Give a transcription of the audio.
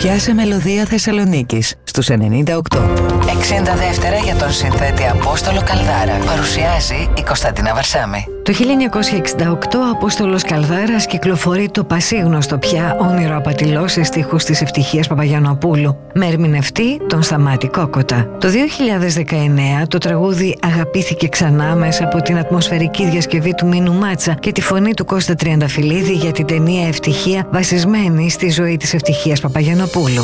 Πιάσε μελωδία Θεσσαλονίκης στους 98. 62 για τον συνθέτη Απόστολο Καλδάρα. Παρουσιάζει η Κωνσταντίνα Βαρσάμη. Το 1968 ο Απόστολος Καλδάρας κυκλοφορεί το πασίγνωστο πια Όνειρο Απατηλό σε στίχους της Ευτυχίας Παπαγιαννοπούλου, με ερμηνευτή τον Σταμάτη Κόκοτα. Το 2019 το τραγούδι αγαπήθηκε ξανά μέσα από την ατμοσφαιρική διασκευή του Μίνου Μάτσα και τη φωνή του Κώστα Τριανταφυλλίδη για την ταινία Ευτυχία, βασισμένη στη ζωή της Ευτυχίας Παπαγιαννοπούλου.